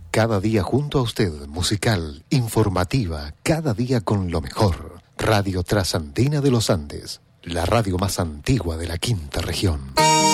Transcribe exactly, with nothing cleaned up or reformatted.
Cada día junto a usted, musical, informativa, cada día con lo mejor. Radio Trasandina de los Andes, la radio más antigua de la quinta región.